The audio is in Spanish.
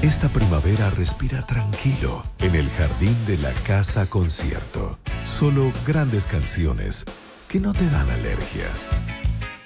Esta primavera respira tranquilo en el jardín de la casa concierto. Solo grandes canciones que no te dan alergia.